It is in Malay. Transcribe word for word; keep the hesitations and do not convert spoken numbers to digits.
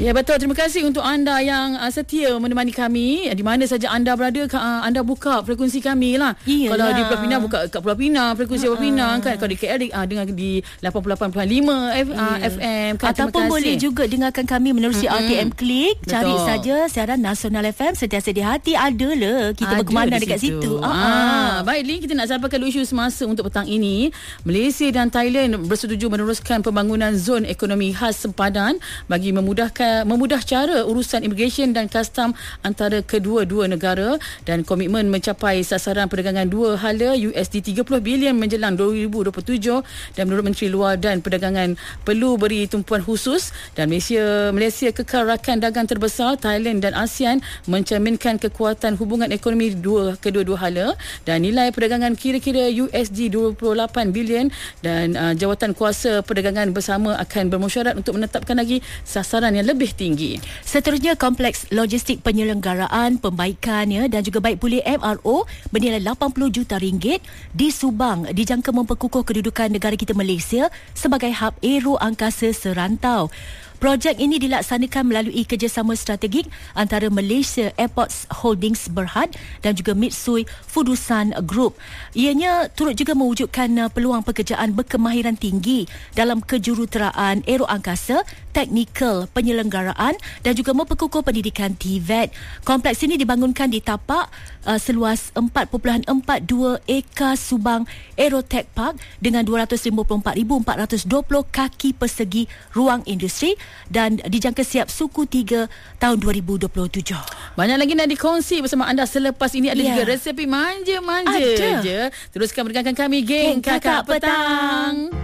Ya, betul. Terima kasih untuk anda yang uh, setia menemani kami. Di mana saja anda berada, uh, anda buka frekuensi kami lah. Iyalah. Kalau di Pulau Pinang, buka kat Pulau Pinang, frekuensi uh-uh. Pulau Pinang kan. Kalau di K L, uh, dengar di lapan puluh lapan perpuluhan lima F, uh, F M kan. Ataupun boleh juga dengarkan kami menerusi mm-hmm. R T M Klik. Cari betul. saja siaran Nasional F M. Sentiasa di hati ada lah. Kita ada berkemana di dekat situ. situ. Ah, baik, Lee, kita nak sampaikan dulu isu semasa untuk petang ini. Malaysia dan Thailand bersetuju meneruskan pembangunan zon ekonomi khas sempadan bagi memudahkan memudah cara urusan immigration dan custom antara kedua-dua negara, dan komitmen mencapai sasaran perdagangan dua hala U S D tiga puluh bilion menjelang dua ribu dua puluh tujuh. Dan menurut Menteri Luar dan Perdagangan, perlu beri tumpuan khusus, dan Malaysia Malaysia kekal rakan dagang terbesar. Thailand dan ASEAN mencerminkan kekuatan hubungan ekonomi dua kedua-dua hala, dan nilai perdagangan kira-kira U S D dua puluh lapan bilion, dan uh, jawatan kuasa perdagangan bersama akan bermusyarat untuk menetapkan lagi sasaran yang lebih tinggi. Seterusnya, kompleks logistik penyelenggaraan pembaikan ya, dan juga baik pulih M R O bernilai lapan puluh juta ringgit di Subang dijangka memperkukuh kedudukan negara kita Malaysia sebagai hub aero angkasa serantau. Projek ini dilaksanakan melalui kerjasama strategik antara Malaysia Airports Holdings Berhad dan juga Mitsui Fudusan Group. Ianya turut juga mewujudkan peluang pekerjaan berkemahiran tinggi dalam kejuruteraan aero angkasa, teknikal penyelenggaraan dan juga memperkukuh pendidikan T V E T. Kompleks ini dibangunkan di tapak uh, seluas empat perpuluhan empat dua ekar Subang Aerotech Park dengan dua ratus lima puluh empat ribu empat ratus dua puluh kaki persegi ruang industri, dan dijangka siap suku tiga tahun dua ribu dua puluh tujuh. Banyak lagi nak dikongsi bersama anda selepas ini. Ada yeah. juga resepi manja-manja je. Teruskan mendengarkan kami, Geng, Geng Kakak, Kakak Petang. Petang.